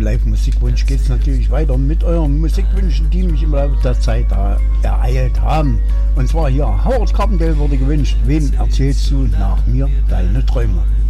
Live-Musikwunsch geht es natürlich weiter mit euren Musikwünschen, die mich im Laufe der Zeit ereilt haben. Und zwar hier, Howard Carpendale wurde gewünscht. Wem erzählst du nach mir deine Träume?